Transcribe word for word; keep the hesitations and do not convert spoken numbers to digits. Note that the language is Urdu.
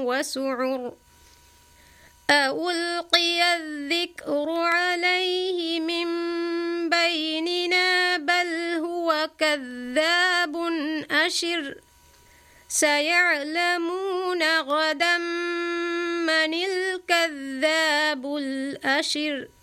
وسعر ألقي الذكر عليه من بيننا بل هو كذاب أشر سيعلمون غدا من الكذاب الأشر